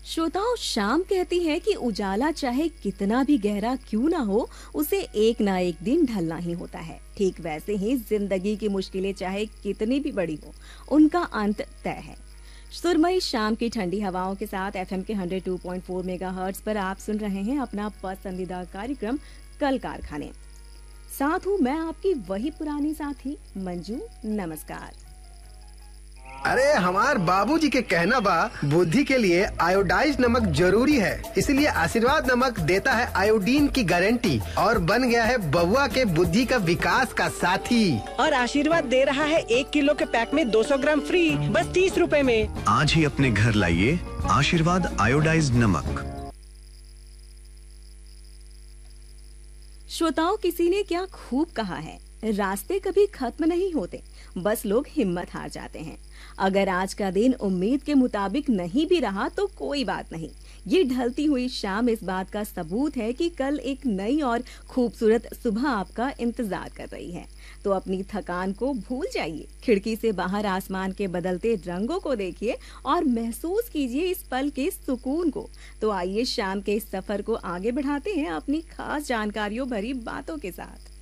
श्रोताओं, शाम कहती है कि उजाला चाहे कितना भी गहरा क्यों ना हो, उसे एक ना एक दिन ढलना ही होता है। ठीक वैसे ही जिंदगी की मुश्किलें चाहे कितनी भी बड़ी हो, उनका अंत तय है। सुरमई शाम की ठंडी हवाओं के साथ एफएम के 102.4 मेगाहर्ट्ज पर आप सुन रहे हैं अपना पसंदीदा कार्यक्रम कल कारखाने। साथ हूँ मैं आपकी वही पुरानी साथी मंजू। नमस्कार। अरे हमार बाबूजी के कहना बा, बुद्धि के लिए आयोडाइज नमक जरूरी है, इसलिए आशीर्वाद नमक देता है आयोडीन की गारंटी और बन गया है बबुआ के बुद्धि का विकास का साथी। और आशीर्वाद दे रहा है 1 किलो के पैक में 200 ग्राम फ्री, बस 30 रुपए में। आज ही अपने घर लाइए आशीर्वाद आयोडाइज नमक। श्रोताओं, किसी ने क्या खूब कहा है, रास्ते कभी खत्म नहीं होते, बस लोग हिम्मत हार जाते हैं। अगर आज का दिन उम्मीद के मुताबिक नहीं भी रहा तो कोई बात नहीं। ये ढलती हुई शाम इस बात का सबूत है कि कल एक नई और खूबसूरत सुबह आपका इंतजार कर रही है। तो अपनी थकान को भूल जाइए, खिड़की से बाहर आसमान के बदलते रंगों को देखिए और महसूस कीजिए इस पल के सुकून को। तो आइए शाम के इस सफर को आगे बढ़ाते हैं अपनी खास जानकारियों भरी बातों के साथ।